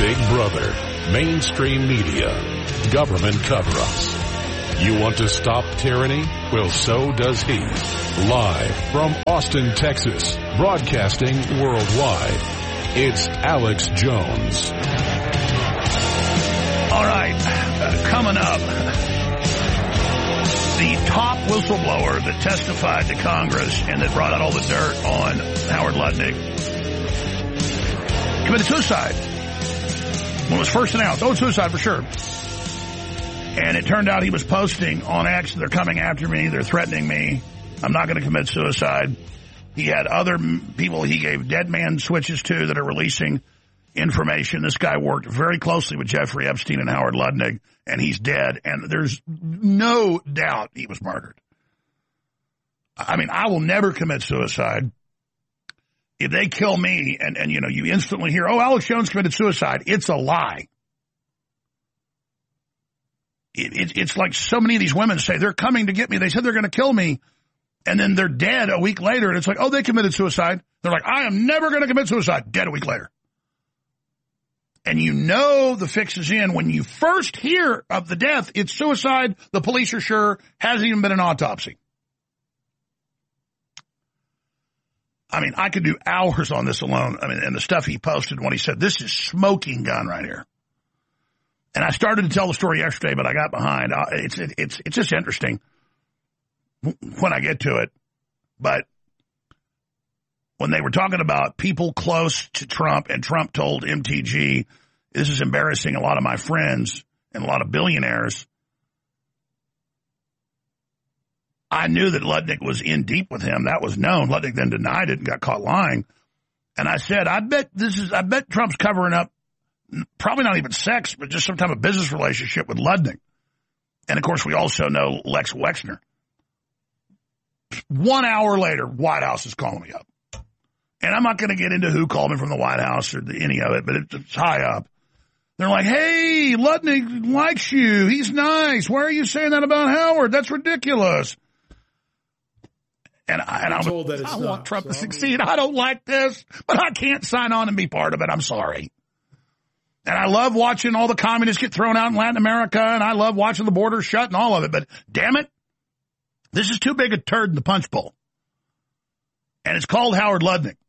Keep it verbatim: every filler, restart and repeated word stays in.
Big Brother, mainstream media, government cover-ups. You want to stop tyranny? Well, so does he. Live from Austin, Texas, broadcasting worldwide, it's Alex Jones. All right, uh, coming up, the top whistleblower that testified to Congress and that brought out all the dirt on Howard Lutnick committed suicide when it was first announced. Oh, suicide for sure. And it turned out he was posting on X, they're coming after me, they're threatening me, I'm not going to commit suicide. He had other people he gave dead man switches to that are releasing information. This guy worked very closely with Jeffrey Epstein and Howard Lutnick, and he's dead, and there's no doubt he was murdered. I mean, I will never commit suicide. If they kill me and, and you know, you instantly hear, oh, Alex Jones committed suicide, it's a lie. It, it, it's like so many of these women say, they're coming to get me. They said they're going to kill me. And then they're dead a week later. And it's like, oh, they committed suicide. They're like, I am never going to commit suicide. Dead a week later. And you know the fix is in. When you first hear of the death, it's suicide. The police are sure. Hasn't even been an autopsy. I mean, I could do hours on this alone. I mean, and the stuff he posted when he said, this is smoking gun right here. And I started to tell the story yesterday, but I got behind. It's it's it's just interesting when I get to it. But when they were talking about people close to Trump, and Trump told M T G, this is embarrassing a lot of my friends and a lot of billionaires, I knew that Lutnick was in deep with him. That was known. Lutnick then denied it and got caught lying. And I said, I bet this is, I bet Trump's covering up probably not even sex, but just some type of business relationship with Lutnick. And, of course, we also know Lex Wexner. One hour later, White House is calling me up. And I'm not going to get into who called me from the White House or the, any of it, but it's high up. They're like, hey, Lutnick likes you. He's nice. Why are you saying that about Howard? That's ridiculous. And I, and I, was, that I not, want Trump so to succeed. I don't like this, but I can't sign on and be part of it. I'm sorry. And I love watching all the communists get thrown out in Latin America, and I love watching the border shut and all of it. But damn it, this is too big a turd in the punch bowl. And it's called Howard Lutnick.